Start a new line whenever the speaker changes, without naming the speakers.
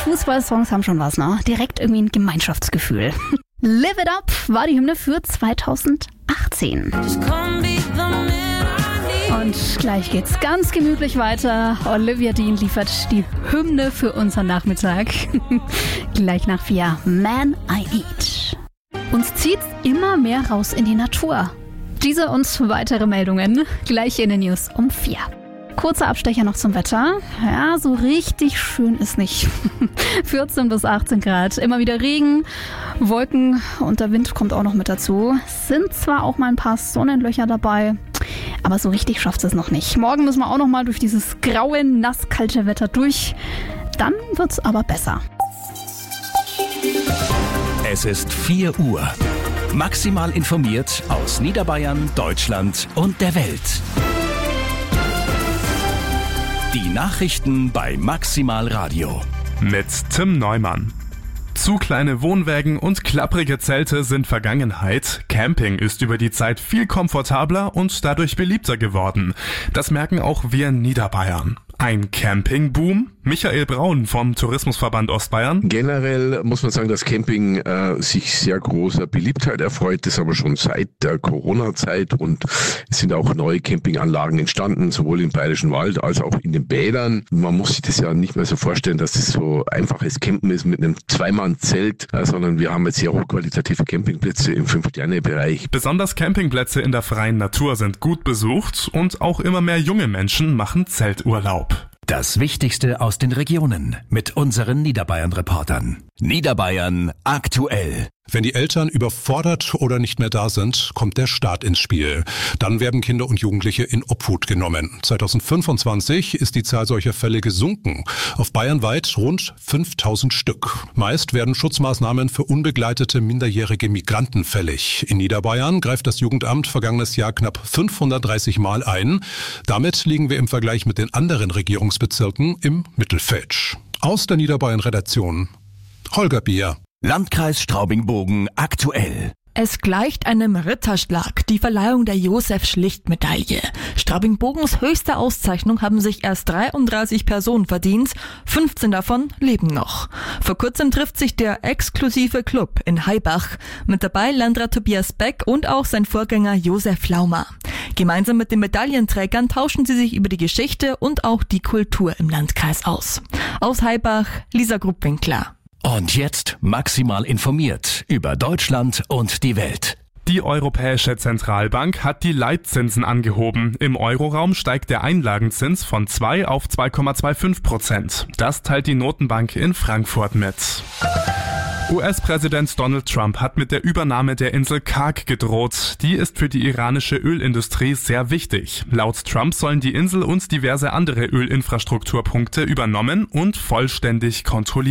Fußballsongs haben schon was, ne? Direkt irgendwie ein Gemeinschaftsgefühl. Live It Up war die Hymne für 2018. Und gleich geht's ganz gemütlich weiter. Olivia Dean liefert die Hymne für unseren Nachmittag. Gleich nach 4. Man I Eat. Uns zieht's immer mehr raus in die Natur. Diese und weitere Meldungen gleich in den News um 4. Kurzer Abstecher noch zum Wetter. Ja, so richtig schön ist nicht. 14 bis 18 Grad. Immer wieder Regen, Wolken und der Wind kommt auch noch mit dazu. Sind zwar auch mal ein paar Sonnenlöcher dabei, aber so richtig schafft es noch nicht. Morgen müssen wir auch noch mal durch dieses graue, nasskalte Wetter durch. Dann wird's aber besser.
Es ist 4 Uhr. Maximal informiert aus Niederbayern, Deutschland und der Welt. Die Nachrichten bei Maximal Radio.
Mit Tim Neumann. Zu kleine Wohnwägen und klapprige Zelte sind Vergangenheit. Camping ist über die Zeit viel komfortabler und dadurch beliebter geworden. Das merken auch wir in Niederbayern. Ein Campingboom? Michael Braun vom Tourismusverband Ostbayern.
Generell muss man sagen, dass Camping sich sehr großer Beliebtheit erfreut. Das haben wir schon seit der Corona-Zeit und es sind auch neue Campinganlagen entstanden, sowohl im Bayerischen Wald als auch in den Bädern. Man muss sich das ja nicht mehr so vorstellen, dass es so einfaches Campen ist mit einem Zweimann-Zelt, sondern wir haben jetzt sehr hochqualitative Campingplätze im 5-Sterne-Bereich.
Besonders Campingplätze in der freien Natur sind gut besucht und auch immer mehr junge Menschen machen Zelturlaub.
Das Wichtigste aus den Regionen mit unseren Niederbayern-Reportern. Niederbayern aktuell.
Wenn die Eltern überfordert oder nicht mehr da sind, kommt der Staat ins Spiel. Dann werden Kinder und Jugendliche in Obhut genommen. 2025 ist die Zahl solcher Fälle gesunken. Auf bayernweit rund 5000 Stück. Meist werden Schutzmaßnahmen für unbegleitete minderjährige Migranten fällig. In Niederbayern greift das Jugendamt vergangenes Jahr knapp 530 Mal ein. Damit liegen wir im Vergleich mit den anderen Regierungsbezirken im Mittelfeld. Aus der Niederbayern-Redaktion Holger Bier.
Landkreis Straubing-Bogen aktuell.
Es gleicht einem Ritterschlag, die Verleihung der Josef-Schlicht-Medaille. Straubing-Bogens höchste Auszeichnung haben sich erst 33 Personen verdient, 15 davon leben noch. Vor kurzem trifft sich der exklusive Club in Haibach. Mit dabei Landrat Tobias Beck und auch sein Vorgänger Josef Laumer. Gemeinsam mit den Medaillenträgern tauschen sie sich über die Geschichte und auch die Kultur im Landkreis aus. Aus Haibach, Lisa Gruppwinkler.
Und jetzt maximal informiert über Deutschland und die Welt.
Die Europäische Zentralbank hat die Leitzinsen angehoben. Im Euroraum steigt der Einlagenzins von 2 auf 2,25%. Das teilt die Notenbank in Frankfurt mit. US-Präsident Donald Trump hat mit der Übernahme der Insel Karg gedroht. Die ist für die iranische Ölindustrie sehr wichtig. Laut Trump sollen die Insel und diverse andere Ölinfrastrukturpunkte übernommen und vollständig kontrolliert